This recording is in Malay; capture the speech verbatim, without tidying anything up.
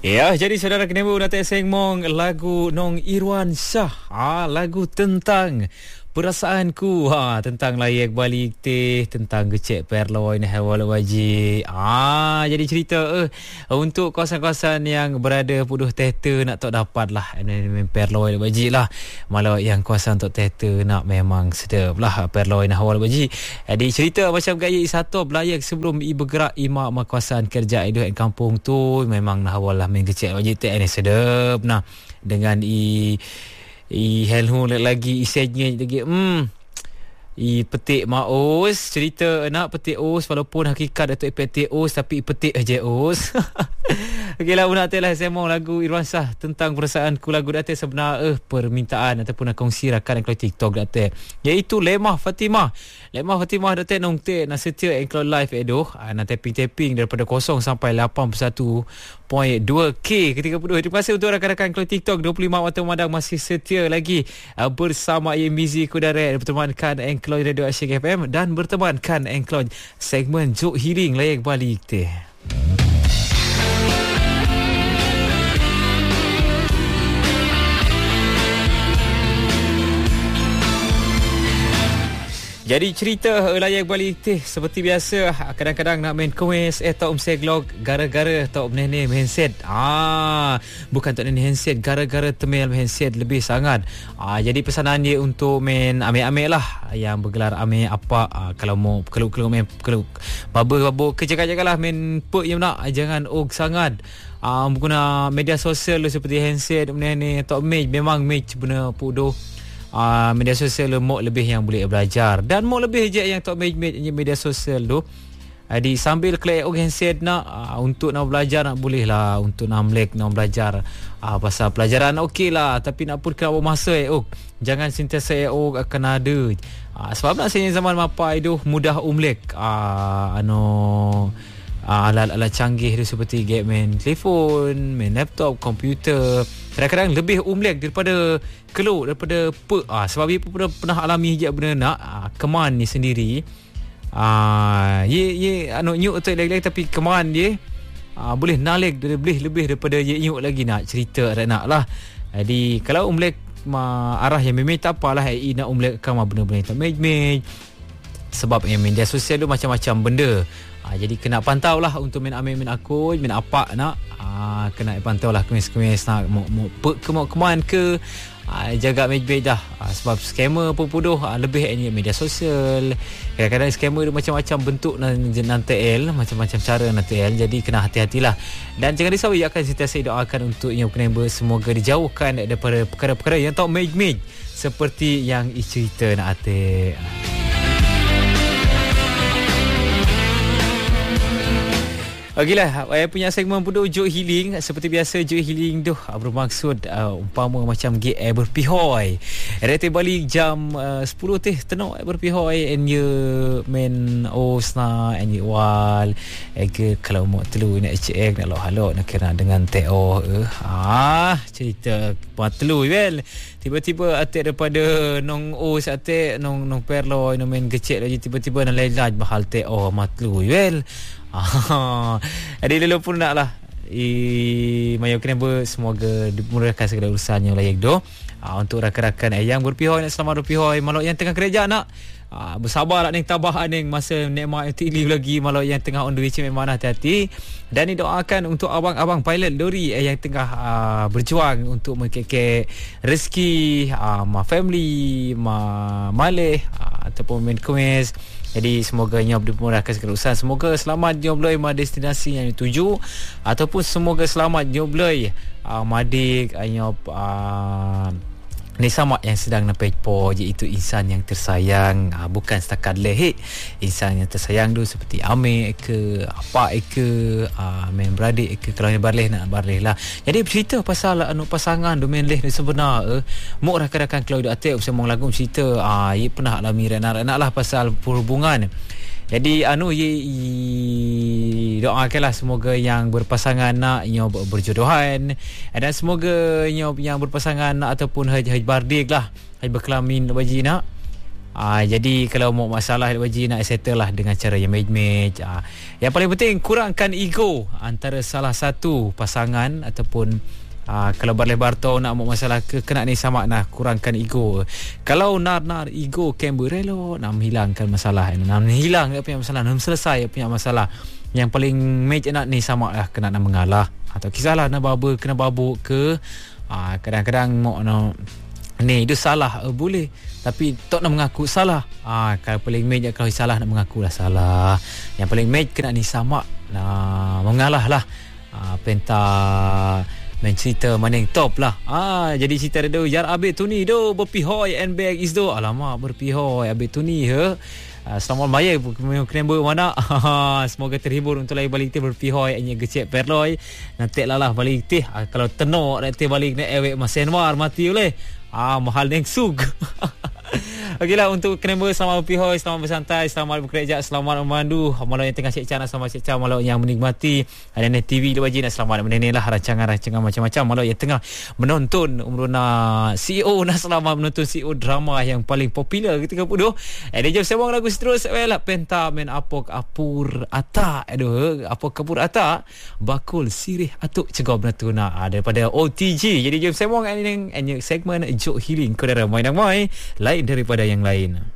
Ya, jadi saudara kena buat nak sengmong lagu Nong Irwan Shah. Ah, lagu tentang perasaanku, ha, tentang layak balik teh, tentang gecek perloi ni hawal wajib. Ah, jadi cerita eh untuk kawasan-kawasan yang berada puduh tehta nak tak dapat lah ini perloi wajib lah. Malah yang kawasan tok tehta nak memang sedap lah perloi ni hawal wajib. Jadi cerita macam gaya satu belayak sebelum i bergerak i mak mak kawasan kerja itu di kampung tu memang nah hawal lah main gecek wajib teh ni sedap nah dengan i I helhu lagi isinya lagi hmm I petik maus cerita nak petik os walaupun hakikat Datuk petik os tapi petik aja os. Okeylah una telah semong lagu Irwan Shah tentang perasaanku lagu date sebenar eh permintaan ataupun nak kongsi rakan kalau TikTok date iaitu Lemah Fatimah. Lemah Fatimah date nong te nak setia engkau live edoh nak tapping-tapping daripada kosong sampai lapan puluh satu perpuluhan dua K ketika puluh. Terima kasih untuk rakan-rakan kalau TikTok dua puluh lima waktu Madang masih setia lagi uh, bersama Yemizi Kudarat bertemankan Engkau Radio Asyik F M dan bertemankan Engkau segmen Jok Healing layak balik teh. Jadi cerita layak balik teh seperti biasa kadang-kadang nak main kuis eh tak umseglog gara-gara tak menene handset. Ah, bukan tak menene handset gara-gara temel handset lebih sangat. Ah, jadi pesanan dia untuk main ame-ame lah yang bergelar ame apa ah, kalau mau kalau kalau main kalau babo-babo kerja-kerja main puk yang nak jangan og sangat. Ah, guna media sosial seperti handset menene tak match memang match benar pudoh. Uh, media sosial mok lebih yang boleh belajar dan mok lebih je yang tak make media sosial tu. Jadi uh, sambil klik handset nak uh, untuk nak belajar nak boleh lah untuk nak melek nak belajar uh, pasal pelajaran okey lah tapi nak pun kena masa eh oh jangan sentiasa eh oh akan ada uh, sebab nak sini zaman mapai tu mudah umlek uh, ano Uh, alat-alat canggih tu seperti game main telefon, main laptop, komputer kadang-kadang lebih umlek daripada keluk daripada pe ah, sebab dia pernah, pernah alami je benda nak ah, keman ni sendiri ah, ye ye anu nyuk tu lagi tapi keman dia ah, boleh nalik boleh lebih daripada ye nyuk lagi nak cerita nak lah. Jadi kalau umlek ma, arah yang memang tak apalah ai nak umlek kan benda-benda tak mej-mej sebab yang media sosial tu macam-macam benda. Ha, jadi kena pantau lah untuk main amin main aku main apa nak ha, kena pantau lah kemis-kemis nak mau mau ke mau keman ke ha, jaga match-match dah ha, sebab scammer pun puduh ha, lebih ini media sosial kadang-kadang scammer macam-macam bentuk nan T L macam-macam cara nan T L jadi kena hati-hatilah dan jangan risau ia akan sentiasa doakan untuk yang kena semoga dijauhkan daripada perkara-perkara yang tak match-match seperti yang cerita nak ate. Okeylah, saya punya segmen pudu Jok Healing. Seperti biasa Jok Healing tu bermaksud uh, umpama macam ge air berpihoi. Rete balik jam uh, sepuluh teh tenok berpihoi and you main osna and you wal. Ege kalau mau telu nak cek nak lo halo nak kena dengan teo eh. Ah, cerita buat telu well. Tiba-tiba atik daripada nong os atik nong nong perloi nong main gecek lagi tiba-tiba nak lelaj mahal teo matlu well. Ah, jadi dulu pun nak lah I Mayu kena ber semoga dimudahkan segala urusannya layak do. Ah, untuk rakan-rakan yang berpihak nak selamat berpihak malu yang tengah kerja nak ah, bersabar nak ning tabah ning masa nikmat live lagi malu yang tengah on the way memang hati-hati dan didoakan untuk abang-abang pilot lori eh, yang tengah ah, berjuang untuk mengekek rezeki ah, ma family ma maleh ah, ataupun main kuis. Jadi semoga nyob dimudahkan segala urusan. Semoga selamat nyobloi ma destinasi yang dituju ataupun semoga selamat nyobloi uh, madik nyob uh, ni sama yang sedang nampak po iaitu insan yang tersayang uh, bukan setakat lehik insan yang tersayang tu seperti ame ke apa ke uh, main beradik ke kalau ni barleh nak barleh lah. Jadi bercerita pasal anu pasangan tu main leh ni sebenar uh, mok rakan-rakan kalau dak atik semong lagu cerita ah uh, ia pernah alami renak-renak lah pasal perhubungan. Jadi anu ye doakanlah semoga yang berpasangan nak nyob berjodohan dan semoga nyob yang berpasangan nak ataupun haj haj bardik lah haj berkelamin baji nak Ah, jadi kalau mau masalah wajib nak settle lah dengan cara yang match-match. Ah, yang paling penting kurangkan ego antara salah satu pasangan ataupun ah, kalau berlebar tu nak mau masalah ke kena ni sama nak kurangkan ego. Kalau nar-nar ego Canberra lo nak menghilangkan masalah, nak menghilang dia punya masalah, nak selesai dia punya masalah. Yang paling match nak ni sama lah kena nak mengalah atau kisahlah nak babu kena babuk ke. Ah, kadang-kadang mau nak ni itu salah uh, boleh tapi tak nak mengaku salah. Ah, kalau paling match kalau salah nak mengaku lah salah. Yang paling match kena ni sama nah mengalah lah. Ah, penta main cerita mana yang top lah. Ah, jadi cerita dia jar abe tu ni do berpihoi and bag is do alamak berpihoi abe tu ni he. Uh, selamat maya kena mana. Semoga terhibur untuk lain balik teh berpihoi hanya gecek perloi. Nanti lah lah balik teh uh, kalau tenok nanti balik nak ewek masenwar mati oleh. Ah, mahal neng sug. Okeylah untuk kena selamat berpihoi, selamat bersantai, selamat bekerja, selamat memandu. Malau yang tengah cek cana selamat cek cana, malau yang menikmati ada net T V lu wajib nak selamat menenlah rancangan-rancangan macam-macam. Malau yang tengah menonton umruna C E O nak selamat menonton C E O drama yang paling popular ketika puduh. Ada jam sembang lagu seterus well penta men apok apur ata. Aduh, apok kapur ata bakul sirih atuk cegap natuna daripada O T G. Jadi jam sembang ini segmen Jok Healing kodara mai nang mai lain daripada yang lain.